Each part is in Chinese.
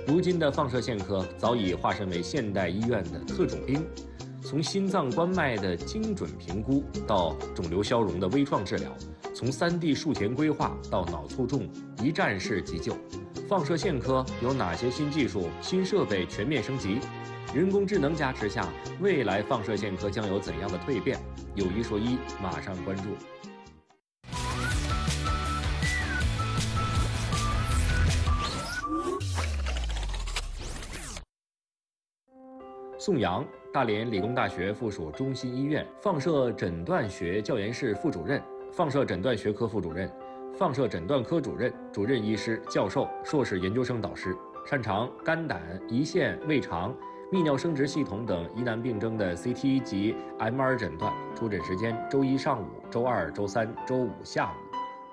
如今的放射线科早已化身为现代医院的特种兵，从心脏冠脉的精准评估到肿瘤消融的微创治疗，从3D 术前规划到脑卒中一站式急救，放射线科有哪些新技术、新设备全面升级？人工智能加持下，未来放射线科将有怎样的蜕变？有一说一，马上关注。宋阳，大连理工大学附属中心医院放射诊断学教研室副主任、放射诊断学科副主任、放射诊断科主任、主任医师、教授、硕士研究生导师，擅长肝胆、胰腺、胃肠、泌尿生殖系统等疑难病症的 CT 及 MR 诊断。出诊时间：周一上午、周二、周三、周五下午。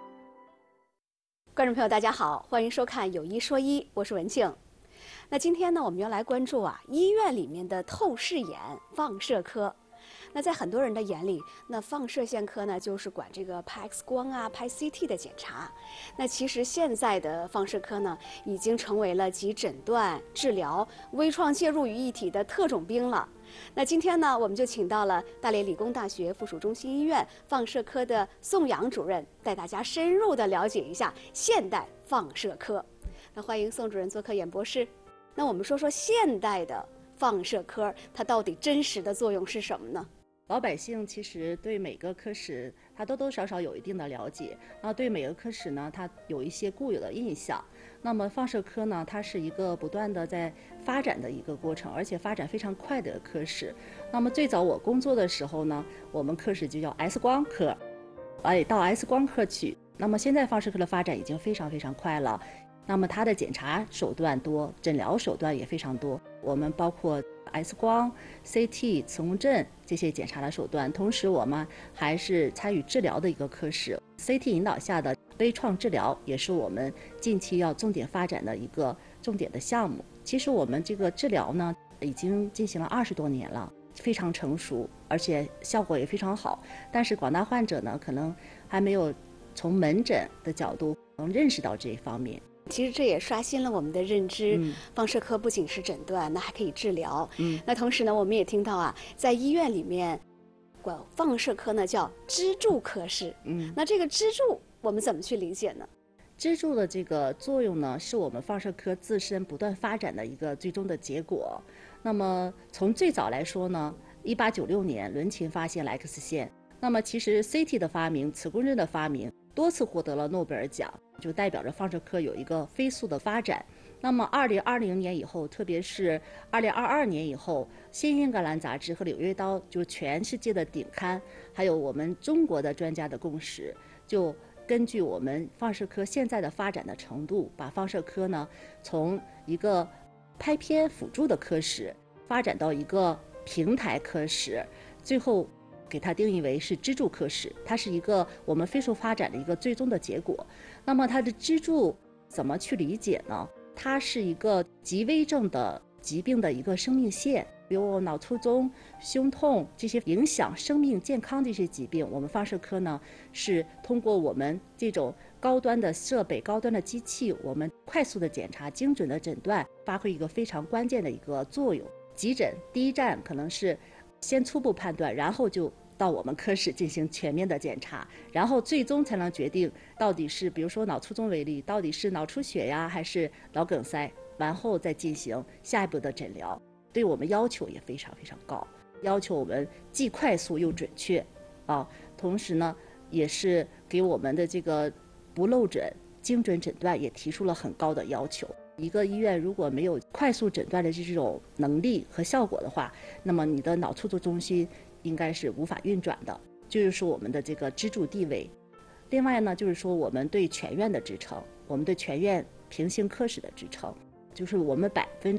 观众朋友，大家好，欢迎收看《有一说一》，我是文静。那今天呢，我们要来关注医院里面的透视眼放射科。那在很多人的眼里，那放射线科呢，就是管这个拍 X 光拍 CT 的检查。那其实现在的放射科呢，已经成为了集诊断、治疗、微创介入于一体的特种兵了。那今天呢，我们就请到了大连理工大学附属中心医院放射科的宋阳主任，带大家深入的了解一下现代放射科。那欢迎宋主任做客演播室。那我们说说现代的放射科，它到底真实的作用是什么呢？ 老百姓其实对每个科室他多多少少有一定的了解，那对每个科室呢，他有一些固有的印象。那么放射科呢，它是一个不断的在发展的一个过程，而且发展非常快的科室。那么最早我工作的时候呢，我们科室就叫 X 光科，到 X 光科去。那么现在放射科的发展已经非常非常快了。那么它的检查手段多，诊疗手段也非常多。我们包括 X 光、CT、磁共振这些检查的手段，同时我们还是参与治疗的一个科室。CT 引导下的微创治疗也是我们近期要重点发展的一个重点的项目。其实我们这个治疗呢，已经进行了20多年了，非常成熟，而且效果也非常好。但是广大患者呢，可能还没有从门诊的角度能认识到这一方面。 其实这也刷新了我们的认知，放射科不仅是诊断，那还可以治疗。那同时呢，我们也听到在医院里面管放射科呢叫支柱科室。那这个支柱我们怎么去理解呢？ 支柱的这个作用呢，是我们放射科自身不断发展的一个最终的结果。那么从最早来说呢，1896年伦琴发现了 X 线。那么其实 CT 的发明、磁共振的发明多次获得了诺贝尔奖，就代表着放射科有一个飞速的发展。那么2020年以后，特别是2022年以后，《新英格兰杂志》和《柳叶刀》就是全世界的顶刊，还有我们中国的专家的共识，就根据我们放射科现在的发展的程度，把放射科呢从一个拍片辅助的科室发展到一个平台科室，最后给它定义为是支柱科室。它是一个我们飞速发展的一个最终的结果。那么它的支柱怎么去理解呢？它是一个极危症的疾病的一个生命线，比如脑卒中、胸痛这些影响生命健康的这些疾病，我们放射科呢是通过我们这种高端的设备、高端的机器，我们快速的检查、精准的诊断，发挥一个非常关键的一个作用。急诊第一站可能是先初步判断，然后就到我们科室进行全面的检查，然后最终才能决定到底是，比如说脑卒中为例，到底是脑出血呀，还是脑梗塞，然后再进行下一步的诊疗。对我们要求也非常非常高，要求我们既快速又准确同时呢，也是给我们的这个不漏诊、精准诊断也提出了很高的要求。一个医院如果没有快速诊断的这种能力和效果的话，那么你的脑卒中心应该是无法运转的，就是说我们的这个支柱地位。另外呢，就是说我们对全院的支撑，我们对全院平行科室的支撑，就是我们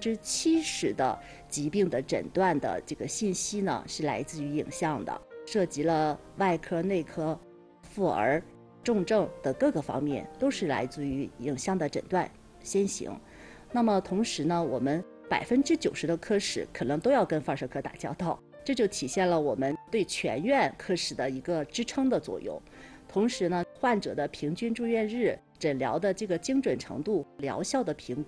70%的疾病的诊断的这个信息呢是来自于影像的，涉及了外科、内科、妇儿、重症的各个方面，都是来自于影像的诊断先行。那么同时呢，我们90%的科室可能都要跟放射科打交道，这就体现了我们对全院科室的一个支撑的作用。同时呢，患者的平均住院日、诊疗的这个精准程度、疗效的评估，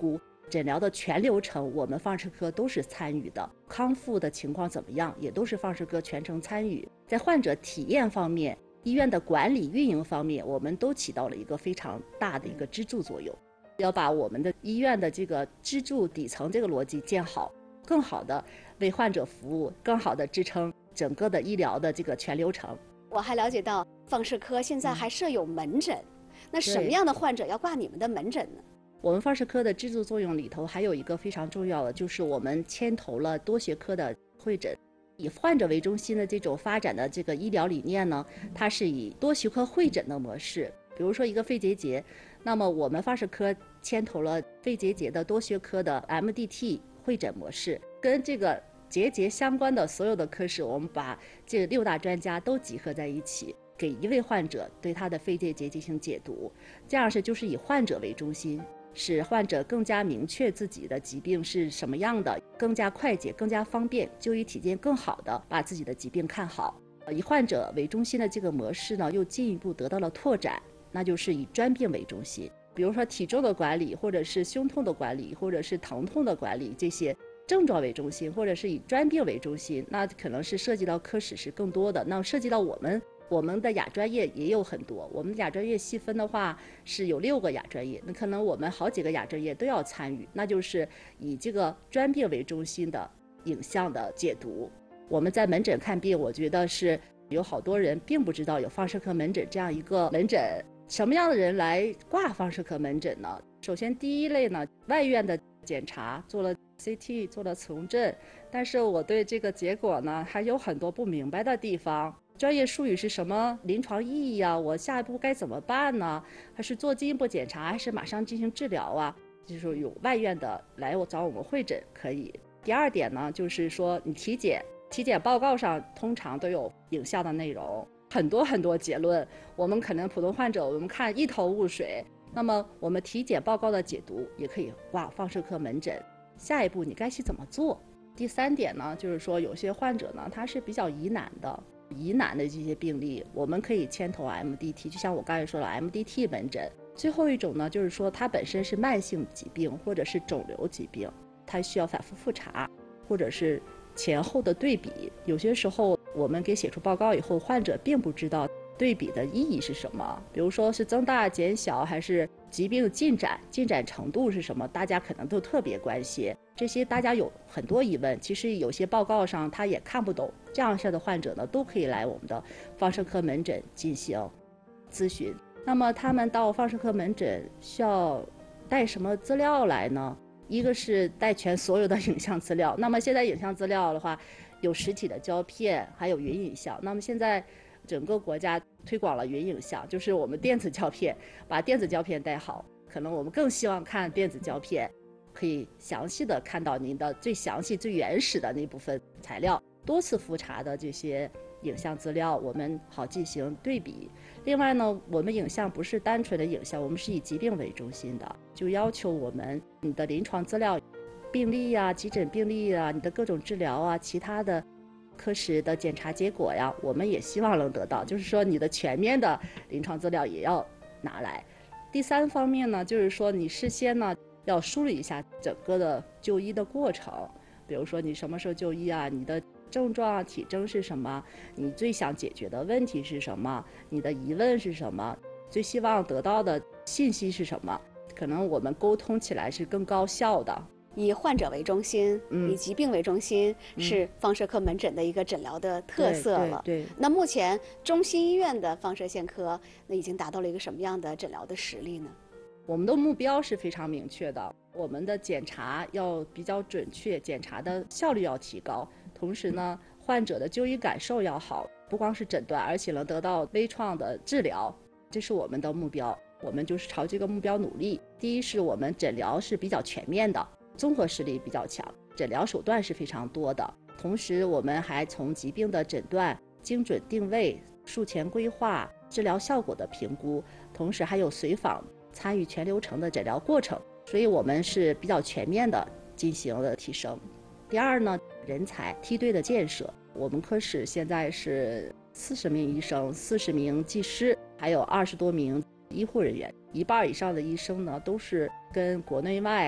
诊疗的全流程我们放射科都是参与的，康复的情况怎么样也都是放射科全程参与。在患者体验方面，医院的管理运营方面，我们都起到了一个非常大的一个支柱作用，要把我们的医院的这个支柱底层这个逻辑建好，更好的为患者服务，更好的支撑整个的医疗的这个全流程。 我还了解到放射科现在还设有门诊，那什么样的患者要挂你们的门诊呢？ 我们放射科的支柱作用里头还有一个非常重要的，就是我们牵头了多学科的会诊。以患者为中心的这种发展的这个医疗理念呢，它是以多学科会诊的模式。比如说一个肺结节，那么我们放射科牵头了肺结节的多学科的 MDT 会诊模式，跟这个结节相关的所有的科室，我们把这6大专家都集合在一起，给一位患者对他的肺结节进行解读。这样就是以患者为中心，使患者更加明确自己的疾病是什么样的，更加快捷、更加方便，就医体验更好的把自己的疾病看好。以患者为中心的这个模式呢，又进一步得到了拓展，那就是以专病为中心。比如说体重的管理，或者是胸痛的管理，或者是疼痛的管理，这些症状为中心，或者是以专病为中心，那可能是涉及到科室是更多的。那涉及到我们的亚专业也有很多，我们亚专业细分的话是有6个亚专业，那可能我们好几个亚专业都要参与，那就是以这个专病为中心的影像的解读。我们在门诊看病，我觉得是有好多人并不知道有放射科门诊这样一个门诊。什么样的人来挂放射科门诊呢？首先第一类呢，外院的检查做了 CT 做了重振，但是我对这个结果呢还有很多不明白的地方。专业术语是什么临床意义啊？我下一步该怎么办呢？还是做进一步检查，还是马上进行治疗啊？就是有外院的来找我们会诊可以。第二点呢，就是说你体检报告上通常都有影像的内容，很多结论，我们可能普通患者我们看一头雾水，那么我们体检报告的解读也可以挂放射科门诊。下一步你该去怎么做？第三点呢，就是说有些患者呢他是比较疑难的这些病例，我们可以牵头 MDT， 就像我刚才说了 MDT 门诊。最后一种呢，就是说它本身是慢性疾病或者是肿瘤疾病，它需要反复复查，或者是前后的对比。有些时候我们给写出报告以后，患者并不知道对比的意义是什么，比如说是增大减小，还是疾病进展程度是什么，大家可能都特别关心。这些大家有很多疑问，其实有些报告上他也看不懂，这样式的患者呢，都可以来我们的放射科门诊进行咨询。那么他们到放射科门诊需要带什么资料来呢？一个是带全所有的影像资料，那么现在影像资料的话，有实体的胶片，还有云影像。那么现在整个国家推广了云影像，就是我们电子胶片，把电子胶片带好。可能我们更希望看电子胶片，可以详细的看到您的最详细、最原始的那部分材料，多次复查的这些影像资料，我们好进行对比。另外呢，我们影像不是单纯的影像，我们是以疾病为中心的，就要求我们你的临床资料、病例啊、急诊病例啊、你的各种治疗啊、其他的科室的检查结果呀，我们也希望能得到，就是说你的全面的临床资料也要拿来。第三方面呢，就是说你事先呢要梳理一下整个的就医的过程，比如说你什么时候就医啊，你的症状啊、体征是什么，你最想解决的问题是什么，你的疑问是什么，最希望得到的信息是什么，可能我们沟通起来是更高效的。 以患者为中心，以疾病为中心，是放射科门诊的一个诊疗的特色了。 对。 那目前中心医院的放射线科，那已经达到了一个什么样的诊疗的实力呢？ 我们的目标是非常明确的，我们的检查要比较准确，检查的效率要提高，同时呢，患者的就医感受要好，不光是诊断，而且能得到微创的治疗，这是我们的目标。我们就是朝这个目标努力。第一是我们诊疗是比较全面的，综合实力比较强，诊疗手段是非常多的。同时我们还从疾病的诊断、精准定位、术前规划、治疗效果的评估，同时还有随访参与全流程的诊疗过程，所以我们是比较全面的进行了提升。第二呢，人才梯队的建设，我们科室现在是40名医生、40名技师，还有20多名医护人员，1半以上的医生呢都是跟国内外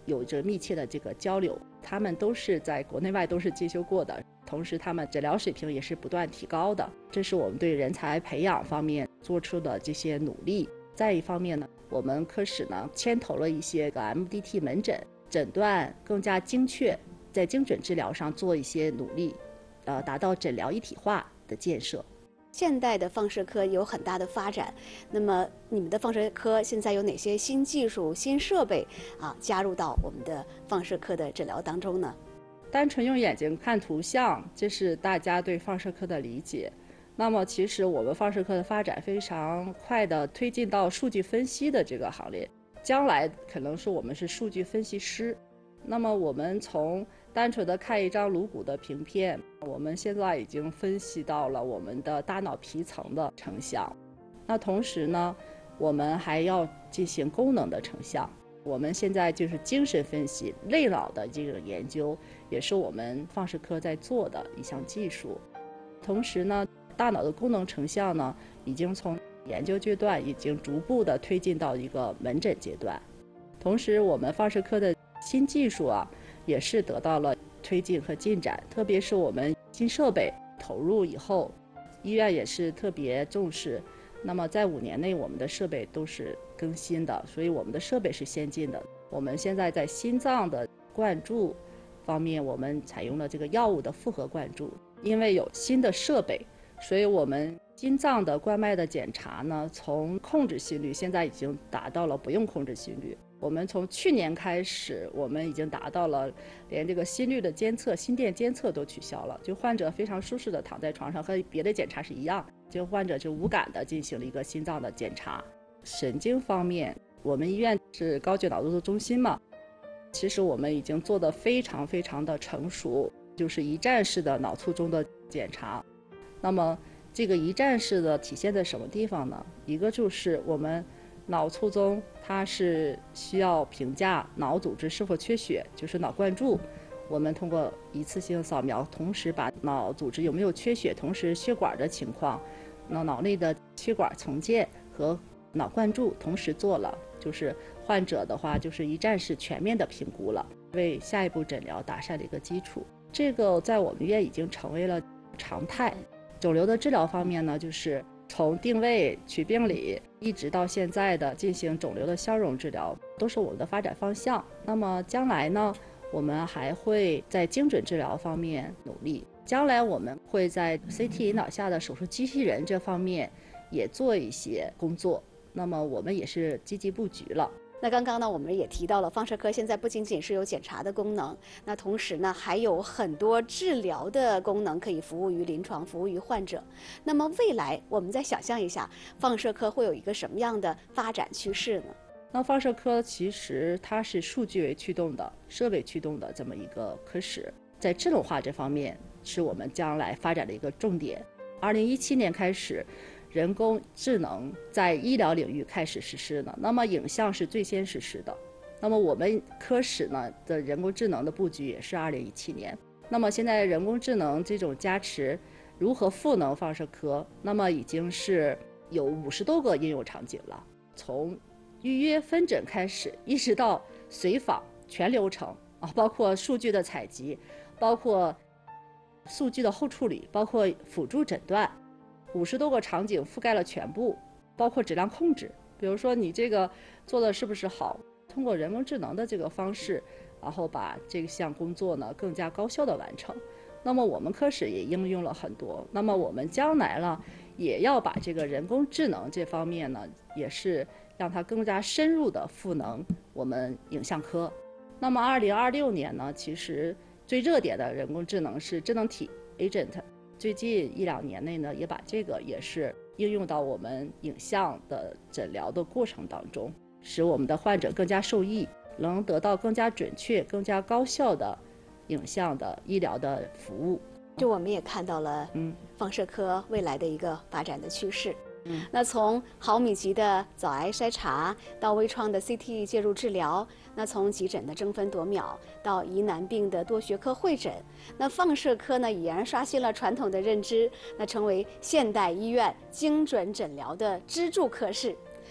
有着密切的这个交流，他们都是在国内外都是进修过的，同时他们诊疗水平也是不断提高的，这是我们对人才培养方面做出的这些努力。再一方面呢，我们科室呢牵头了一些个 MDT 门诊，诊断更加精确，在精准治疗上做一些努力，达到诊疗一体化的建设。 现代的放射科有很大的发展，那么你们的放射科现在有哪些新技术、新设备加入到我们的放射科的诊疗当中呢？ 单纯用眼睛看图像，这是大家对放射科的理解。那么其实我们放射科的发展非常快的推进到数据分析的这个行列，将来可能是我们是数据分析师。那么我们从单纯的看一张颅骨的平片，我们现在已经分析到了我们的大脑皮层的成像。那同时呢，我们还要进行功能的成像。我们现在就是精神分析、类脑的这个研究，也是我们放射科在做的一项技术。同时呢，大脑的功能成像呢，已经从研究阶段已经逐步的推进到一个门诊阶段。同时，我们放射科的新技术也是得到了推进和进展，特别是我们新设备投入以后，医院也是特别重视。那么在5年内，我们的设备都是更新的，所以我们的设备是先进的。我们现在在心脏的灌注方面，我们采用了这个药物的复合灌注，因为有新的设备，所以我们心脏的冠脉的检查呢，从控制心率现在已经达到了不用控制心率。我们从去年开始，我们已经达到了连这个心率的监测、心电监测都取消了，就患者非常舒适的躺在床上，和别的检查是一样，就患者就无感的进行了一个心脏的检查。神经方面，我们医院是高级脑卒中心嘛，其实我们已经做得非常非常的成熟，就是一站式的脑卒中的检查。那么这个一站式的体现在什么地方呢？一个就是我们脑卒中它是需要评价脑组织是否缺血，就是脑灌注，我们通过一次性扫描，同时把脑组织有没有缺血，同时血管的情况，脑内的血管重建和脑灌注同时做了，就是患者的话就是一站式全面的评估了，为下一步诊疗打下了一个基础。这个在我们院已经成为了常态。肿瘤的治疗方面呢，就是从定位、取病理一直到现在的进行肿瘤的消融治疗，都是我们的发展方向。那么将来呢，我们还会在精准治疗方面努力。将来我们会在 CT 引导下的手术机器人这方面也做一些工作，那么我们也是积极布局了。 那刚刚呢，我们也提到了放射科现在不仅仅是有检查的功能，那同时呢，还有很多治疗的功能可以服务于临床，服务于患者。那么未来我们再想象一下，放射科会有一个什么样的发展趋势呢？ 那放射科其实它是数据为驱动的、设备驱动的这么一个科室，在智能化这方面是我们将来发展的一个重点。2017年开始，人工智能在医疗领域开始实施了，那么影像是最先实施的。那么我们科室呢的人工智能的布局也是2017年。那么现在人工智能这种加持如何赋能放射科，那么已经是有50多个应用场景了，从预约分诊开始，一直到随访全流程包括数据的采集，包括数据的后处理，包括辅助诊断，50多个场景覆盖了全部，包括质量控制。比如说你这个做的是不是好，通过人工智能的这个方式，然后把这项工作呢更加高效的完成。那么我们科室也应用了很多，那么我们将来呢也要把这个人工智能这方面呢，也是让它更加深入的赋能我们影像科。那么2026年呢，其实最热点的人工智能是智能体 agent， 最近1-2年内呢，也把这个也是应用到我们影像的诊疗的过程当中，使我们的患者更加受益，能得到更加准确、更加高效的影像的医疗的服务。 就我们也看到了放射科未来的一个发展的趋势。那从毫米级的早癌筛查到微创的 CT 介入治疗，那从急诊的争分夺秒到疑难病的多学科会诊，那放射科呢已然刷新了传统的认知，那成为现代医院精准诊疗的支柱科室。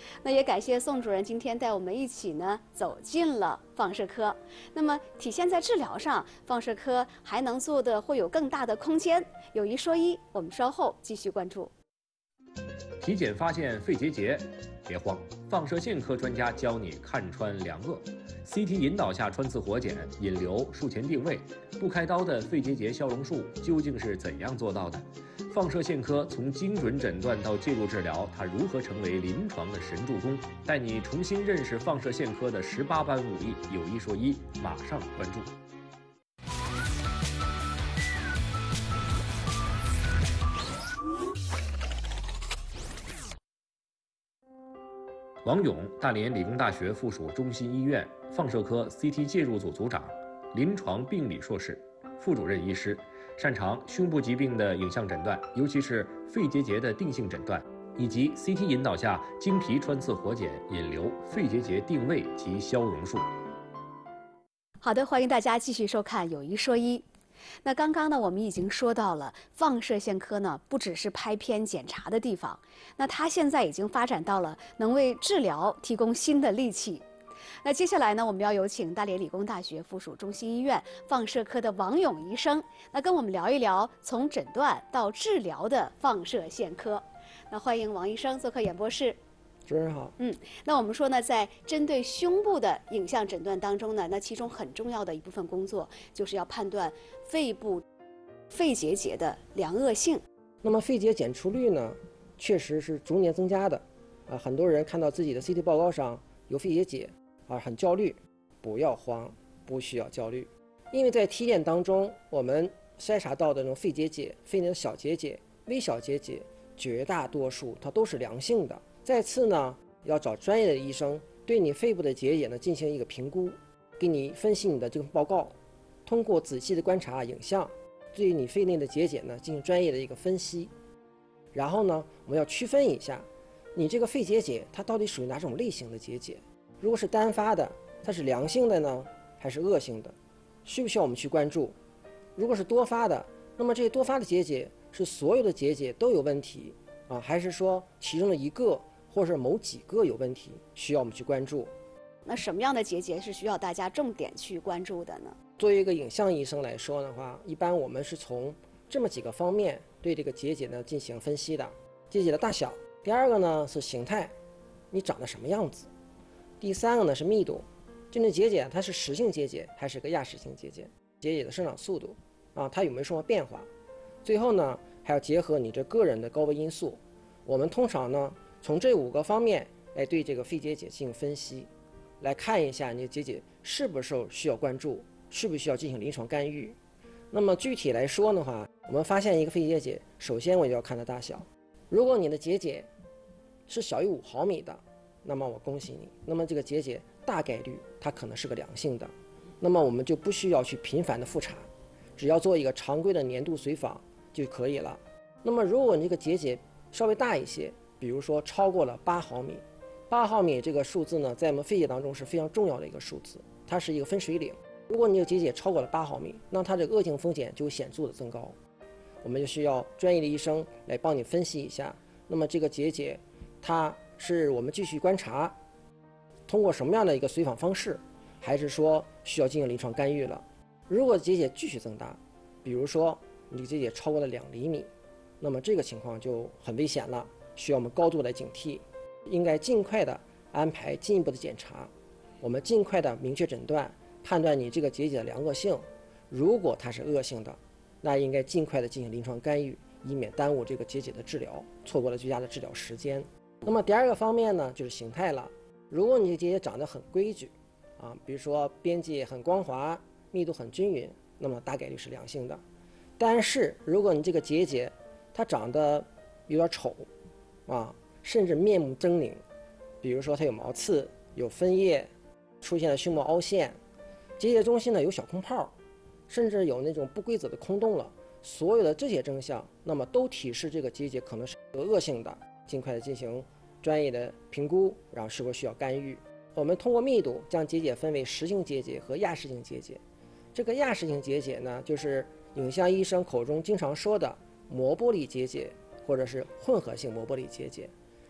那也感谢宋主任今天带我们一起呢走进了放射科。那么体现在治疗上，放射科还能做的会有更大的空间。有一说一，我们稍后继续关注。 体检发现肺结节，别慌，放射线科专家教你看穿良恶。CT 引导下穿刺活检、引流、术前定位，不开刀的肺结节消融术究竟是怎样做到的？放射线科从精准诊断到介入治疗，它如何成为临床的神助攻？带你重新认识放射线科的18般武艺。有一说一，马上关注。王勇，大连理工大学附属中心医院放射科 CT 介入组组长，临床病理硕士、副主任医师，擅长胸部疾病的影像诊断，尤其是肺结节的定性诊断，以及 CT 引导下经皮穿刺活检、引流、肺结节定位及消融术。 好的，欢迎大家继续收看《有一说一》。那刚刚呢，我们已经说到了放射线科呢，不只是拍片检查的地方，那它现在已经发展到了能为治疗提供新的利器。那接下来呢，我们要有请大连理工大学附属中心医院放射科的王勇医生，那跟我们聊一聊从诊断到治疗的放射线科。那欢迎王医生做客演播室。 主任好。 那我们说呢，在针对胸部的影像诊断当中呢，那其中很重要的一部分工作就是要判断肺部肺结节的良恶性。 那么肺结检出率呢，确实是逐年增加的。很多人看到自己的 CT 报告上有肺结节很焦虑。不要慌，不需要焦虑，因为在体检当中，我们筛查到的那种肺结节、肺内的小结节、微小结节，绝大多数它都是良性的。再次呢，要找专业的医生对你肺部的结节呢进行一个评估，给你分析你的这个报告，通过仔细的观察影像，对你肺内的结节呢进行专业的一个分析。然后呢，我们要区分一下，你这个肺结节它到底属于哪种类型的结节？如果是单发的，它是良性的呢，还是恶性的？需不需要我们去关注？如果是多发的，那么这些多发的结节是所有的结节都有问题还是说其中的一个？或者是某几个有问题，需要我们去关注。 那什么样的结节是需要大家重点去关注的呢？ 作为一个影像医生来说的话，一般我们是从这么几个方面对这个结节呢进行分析的：结节的大小，第二个呢是形态，你长得什么样子；第三个呢是密度，这个结节它是实性结节还是个亚实性结节；结节的生长速度它有没有什么变化；最后呢还要结合你这个人的高危因素。我们通常呢从这5个方面来对这个肺结节进行分析，来看一下你的结节是不是需要关注，需不需要进行临床干预。那么具体来说的话，我们发现一个肺结节，首先我就要看它大小。如果你的结节是小于5毫米的，那么我恭喜你，那么这个结节大概率它可能是个良性的，那么我们就不需要去频繁的复查，只要做一个常规的年度随访就可以了。那么如果你这个结节稍微大一些，比如说超过了8毫米，8毫米这个数字呢，在我们肺结当中是非常重要的一个数字，它是一个分水岭。如果你的结节超过了8毫米，那它这个恶性风险就会显著的增高。我们就需要专业的医生来帮你分析一下，那么这个结节它是我们继续观察，通过什么样的一个随访方式，还是说需要进行临床干预了。如果结节继续增大，比如说你的结节超过了2厘米，那么这个情况就很危险了，需要我们高度来警惕，应该尽快的安排进一步的检查，我们尽快的明确诊断，判断你这个结节的良恶性。如果它是恶性的，那应该尽快的进行临床干预，以免耽误这个结节的治疗，错过了最佳的治疗时间。那么第二个方面呢，就是形态了。如果你的结节长得很规矩比如说边界很光滑，密度很均匀，那么大概率是良性的。但是如果你这个结节它长得有点丑甚至面目狰狞，比如说它有毛刺、有分叶，出现了胸膜凹陷，结节中心呢有小空泡，甚至有那种不规则的空洞了，所有的这些征象，那么都提示这个结节可能是恶性的，尽快的进行专业的评估，然后是否需要干预。我们通过密度将结节分为实性结节和亚实性结节。这个亚实性结节呢，就是影像医生口中经常说的膜玻璃结节，或者是混合性膜玻璃结节。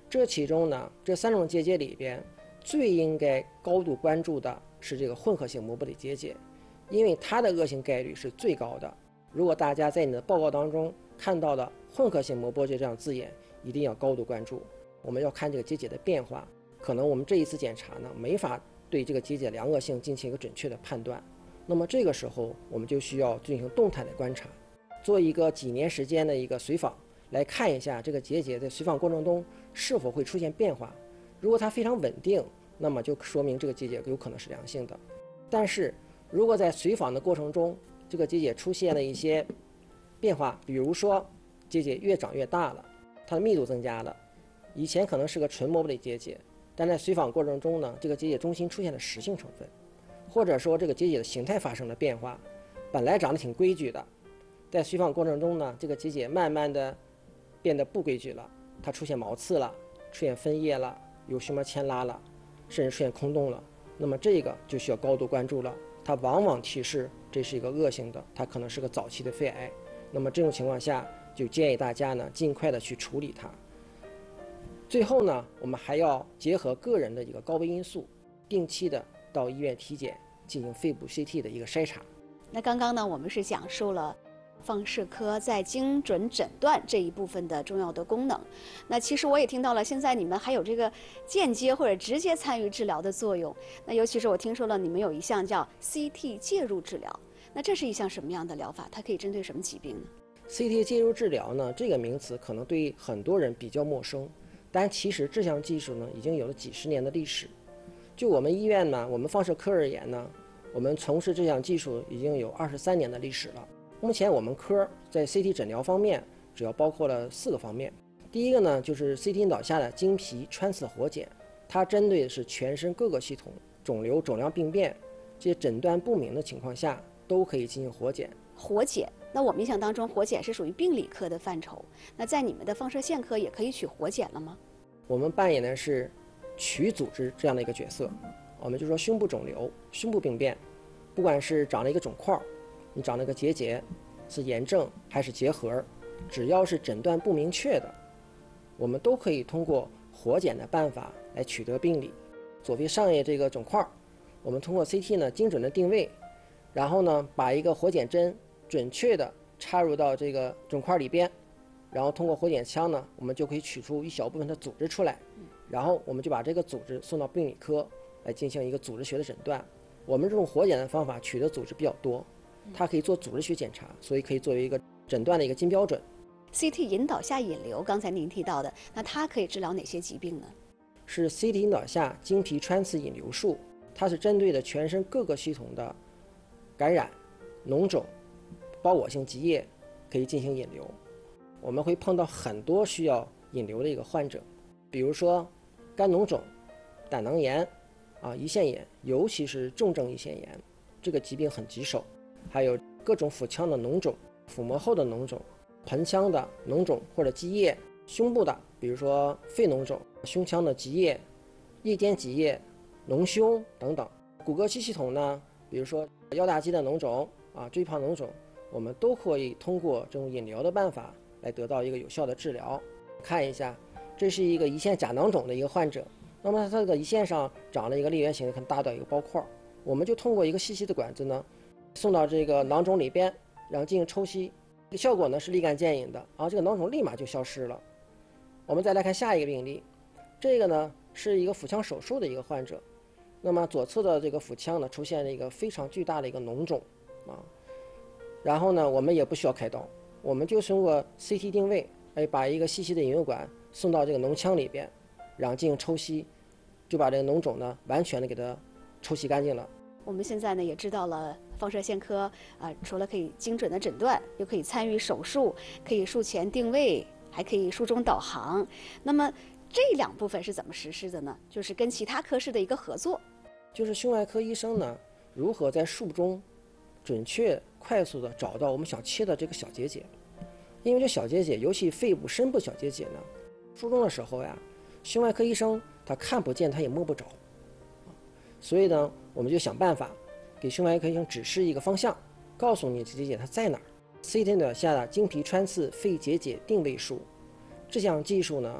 这其中呢，这3种结节里边，最应该高度关注的是这个混合性膜玻璃结节，因为它的恶性概率是最高的。如果大家在你的报告当中看到的混合性膜玻璃这样字眼，一定要高度关注。我们要看这个结节的变化，可能我们这一次检查呢，没法对这个结节良恶性进行一个准确的判断。那么这个时候，我们就需要进行动态的观察，做一个几年时间的一个随访，来看一下这个结节在随访过程中是否会出现变化。如果它非常稳定，那么就说明这个结节有可能是良性的。但是如果在随访的过程中，这个结节出现了一些变化，比如说结节越长越大了，它的密度增加了，以前可能是个纯膜玻璃结节，但在随访过程中呢，这个结节中心出现了实性成分，或者说这个结节的形态发生了变化，本来长得挺规矩的，在随访过程中呢，这个结节慢慢的变得不规矩了，它出现毛刺了，出现分叶了，有胸膜牵拉了，甚至出现空洞了。那么这个就需要高度关注了，它往往提示这是一个恶性的，它可能是个早期的肺癌。那么这种情况下，就建议大家呢尽快的去处理它。最后呢，我们还要结合个人的一个高危因素，定期的到医院体检进行肺部 CT 的一个筛查。 那刚刚呢，我们是讲述了放射科在精准诊断这一部分的重要的功能。那其实我也听到了，现在你们还有这个间接或者直接参与治疗的作用。那尤其是我听说了，你们有一项叫 CT 介入治疗。那这是一项什么样的疗法？它可以针对什么疾病呢？ CT 介入治疗呢，这个名词可能对很多人比较陌生，但其实这项技术呢已经有了几十年的历史。就我们医院呢，我们放射科而言呢，我们从事这项技术已经有23年的历史了。目前我们科在 CT 诊疗方面主要包括了4个方面。第一个呢，就是 CT 引导下的经皮穿刺活检，它针对的是全身各个系统肿瘤、肿瘤病变这些诊断不明的情况下，都可以进行活检。 活检，那我们印象当中，活检是属于病理科的范畴。那在你们的放射线科也可以取活检了吗？ 我们扮演的是取组织这样的一个角色。我们就说胸部肿瘤、胸部病变，不管是长了一个肿块，你长了一个结节，是炎症还是结核，只要是诊断不明确的，我们都可以通过活检的办法来取得病理。左肺上叶这个肿块，我们通过 CT 呢精准的定位，然后呢把一个活检针准确的插入到这个肿块里边，然后通过活检枪呢，我们就可以取出一小部分的组织出来，然后我们就把这个组织送到病理科来进行一个组织学的诊断。我们这种活检的方法取得组织比较多，它可以做组织学检查，所以可以作为一个诊断的一个金标准。 CT 引导下引流，刚才您提到的，那它可以治疗哪些疾病呢？ 是 CT 引导下经皮穿刺引流术，它是针对的全身各个系统的感染、脓肿、包裹性积液可以进行引流。我们会碰到很多需要引流的一个患者，比如说肝脓肿、胆囊炎胰腺炎，尤其是重症胰腺炎，这个疾病很棘手。还有各种腹腔的脓肿、腹膜后的脓肿、盆腔的脓肿或者积液，胸部的，比如说肺脓肿、胸腔的积液、夜间积液、脓胸等等。骨骼肌系统呢，比如说腰大肌的脓肿椎泡脓肿，我们都可以通过这种引流的办法来得到一个有效的治疗。看一下，这是一个胰腺假囊肿的一个患者，那么他这个胰腺上长了一个粒圆形的很大的一个包块，我们就通过一个细细的管子呢，送到这个囊肿里边，然后进行抽吸，效果呢是立竿见影的，这个囊肿立马就消失了。我们再来看下一个病例，这个呢是一个腹腔手术的一个患者，那么左侧的这个腹腔呢出现了一个非常巨大的一个脓肿然后呢我们也不需要开刀，我们就通过 CT 定位，把一个细细的引流管送到这个脓腔里边，然后进行抽吸，就把这个脓肿呢完全的给它抽吸干净了。 我们现在呢也知道了放射线科除了可以精准的诊断，又可以参与手术，可以术前定位，还可以术中导航。那么这2部分是怎么实施的呢？就是跟其他科室的一个合作。 就是胸外科医生呢，如何在术中准确快速的找到我们想切的这个小结节。因为这小结节，尤其肺部深部小结节呢，术中的时候呀，胸外科医生他看不见，他也摸不着，所以呢，我们就想办法给胸外科医生指示一个方向，告诉你这结节它在哪儿。CT 引导下的经皮穿刺肺结节定位术，这项技术呢，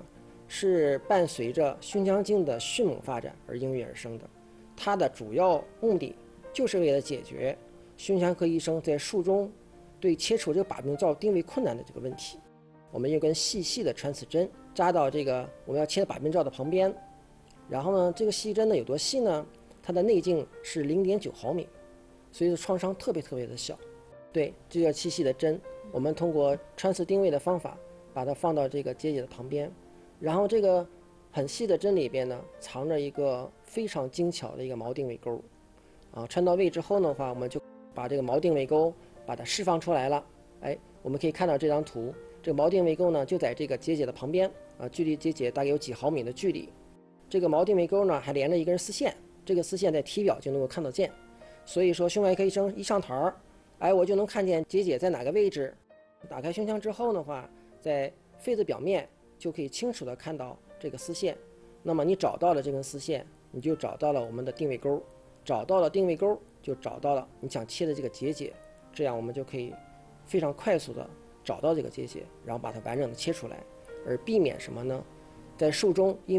是伴随着胸腔镜的迅猛发展而应运而生的。它的主要目的就是为了解决胸腔科医生在术中对切除这个把病灶定位困难的这个问题。我们用根细的穿刺针扎到这个我们要切的把病灶的旁边，然后呢，这个细针呢有多细呢？它的内径是0.9毫米，所以说创伤特别的小。对，这个细的针，我们通过穿刺定位的方法，把它放到这个结节的旁边，然后这个很细的针里边呢，藏着一个非常精巧的一个锚定位钩。穿到位之后的话，我们就把这个锚定位钩把它释放出来了。我们可以看到这张图，这个锚定位钩呢就在这个结节的旁边，距离结节大概有几毫米的距离。这个锚定位钩呢还连着一根丝线，这个丝线在体表就能够看得见。所以说胸外科医生一上台儿，我就能看见结节在哪个位置。打开胸腔之后的话，在肺子表面就可以清楚的看到这个丝线。那么你找到了这根丝线，你就找到了我们的定位钩，找到了定位钩，就找到了你想切的这个结节。这样我们就可以非常快速的找到这个结节，然后把它完整的切出来，而避免什么呢？在术中因